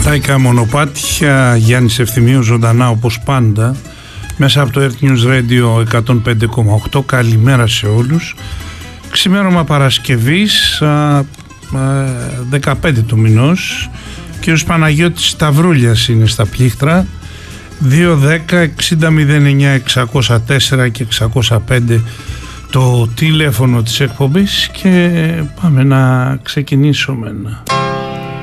Λαϊκά μονοπάτια, Γιάννης Ευθυμίου ζωντανά όπως πάντα μέσα από το Earth News Radio 105,8. Καλημέρα σε όλους. Ξημέρωμα Παρασκευής 15 του μηνός. Κύριος Παναγιώτης Σταυρούλιας είναι στα πλήκτρα. 2-10-60-09-604 και 605 το τηλέφωνο της εκπομπής και πάμε να ξεκινήσουμε.